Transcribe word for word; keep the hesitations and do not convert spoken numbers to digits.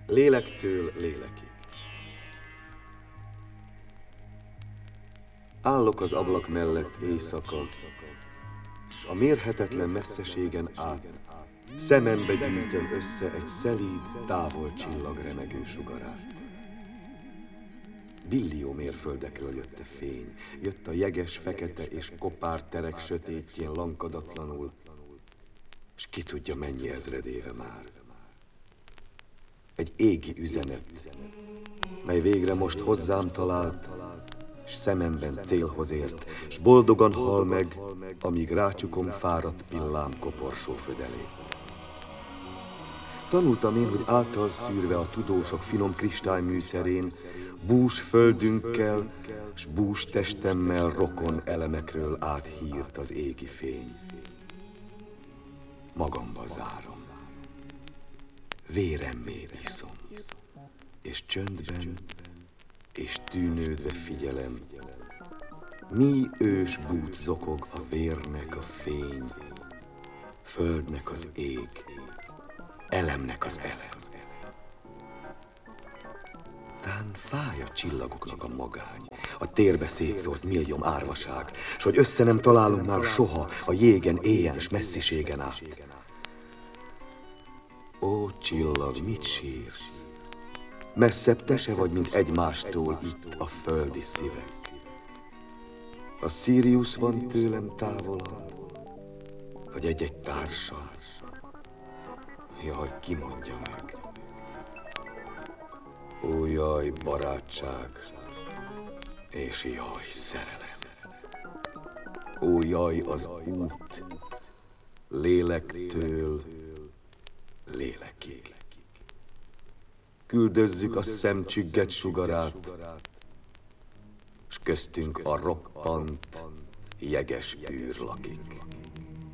Lélektől lélekig. Állok az ablak mellett éjszaka, s a mérhetetlen messzeségen át szemembe gyűjtöm össze egy szelíd, távol csillag remegő sugarát. Billió mérföldekről jött a fény, jött a jeges, fekete és kopár terek sötétjén lankadatlanul, s ki tudja mennyi ezredéve már. Egy égi üzenet, mely végre most hozzám talált, s szememben célhoz ért, s boldogan hal meg, amíg rácsukom fáradt pillám koporsó födelét. Tanultam én, hogy által szűrve a tudósok finom kristályműszerén, bús földünkkel, s bús testemmel rokon elemekről áthírt az égi fény. Magamba zárom, véremmé iszom, és csöndben és tűnődve figyelem, mi ős bút zokog a vérnek a fény, földnek az ég, elemnek az elem. Tán fáj a csillagoknak a magány, a térbe szétszórt millióm árvaság, s hogy össze nem találunk már soha a jégen, éjjel s messziségen át. Ó, csillag, mit sírsz? Messzebb te se vagy, mint egymástól itt a földi szívek. A Sirius van tőlem távolabb, vagy egy-egy társam? Jaj, ki mondja meg? Ó, jaj, barátság, és jaj, szerelem. Ó, jaj, az út, lélektől lélekig. Küldözzük a szemcsügget sugarát, s köztünk a roppant, jeges űr lakik.